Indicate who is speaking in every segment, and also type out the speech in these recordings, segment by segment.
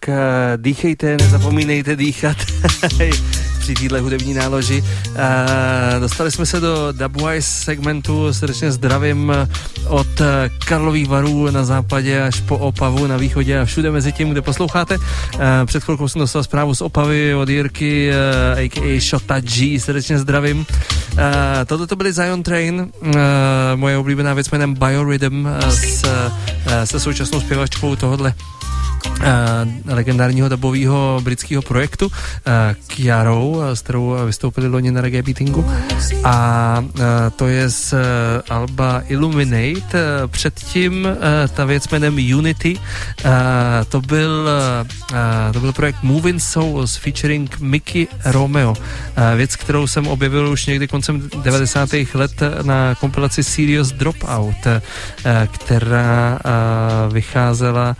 Speaker 1: dýchejte, nezapomínejte dýchat při téhle hudební náloži. Dostali jsme se do Dubwise segmentu, srdečně zdravím od Karlových Varů na západě až po Opavu na východě a všude mezi tím, kde posloucháte. Před chvilkou jsem dostal zprávu z Opavy od Jirky, a.k.a. Shota G, srdečně zdravím. Tohle to byly Zion Train, moje oblíbená věc jménem Biorhythm se současnou zpěvačkou tohodle legendárního dubového britského projektu Kiarou, s kterou vystoupili loni na Reggae Beatingu, a to je z alba Illuminate. Předtím ta věc jménem Unity, to byl projekt Moving Souls featuring Mickey Romeo, věc, kterou jsem objevil už někdy koncem 90. let na kompilaci Serious Dropout, která vycházela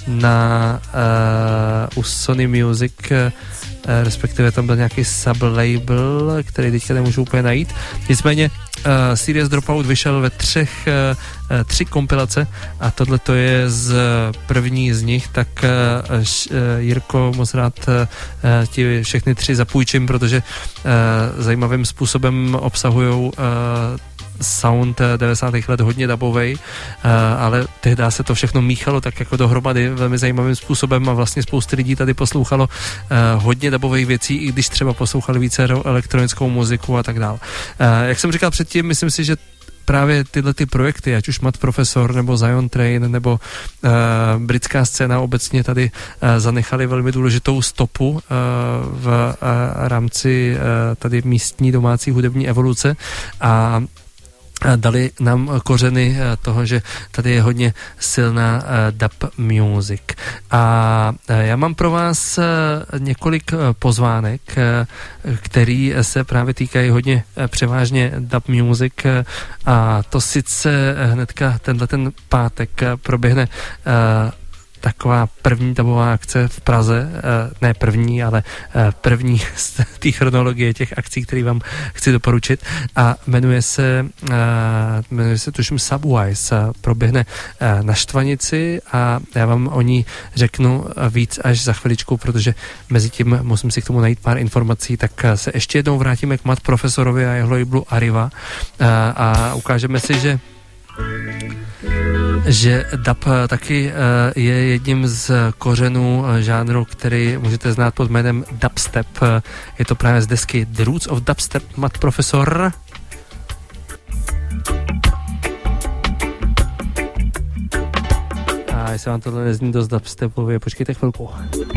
Speaker 1: u Sony Music, respektive tam byl nějaký sublabel, který teďka nemůžu úplně najít. Nicméně Serious Dropout vyšel ve tři kompilace a tohle to je z první z nich, tak Jirko, moc rád ti všechny tři zapůjčím, protože zajímavým způsobem obsahujou sound 90. let hodně dubovej, ale tehdy se to všechno míchalo tak jako dohromady velmi zajímavým způsobem a vlastně spousty lidí tady poslouchalo hodně dubových věcí, i když třeba poslouchali více elektronickou muziku a tak dál. Jak jsem říkal předtím, myslím si, že právě tyhle ty projekty, ať už Matt Professor nebo Zion Train nebo britská scéna obecně tady zanechali velmi důležitou stopu v rámci tady místní domácí hudební evoluce a dali nám kořeny toho, že tady je hodně silná dub music. A já mám pro vás několik pozvánek, který se právě týkají hodně převážně dub music, a to sice hnedka ten pátek proběhne taková první dubová akce v Praze, ne první, ale první z té chronologie těch akcí, které vám chci doporučit, a jmenuje se tuším Subwise, proběhne na Štvanici a já vám o ní řeknu víc až za chviličku, protože mezi tím musím si k tomu najít pár informací, tak se ještě jednou vrátíme k Matt Professorovi a jeho labelu Arriva a ukážeme si, že dub taky je jedním z kořenů žánru, který můžete znát pod jménem dubstep. Je to právě z desky The Roots of Dubstep, Matt Professor. A jestli vám tohle nezní dost dubstepově, počkejte chvilku.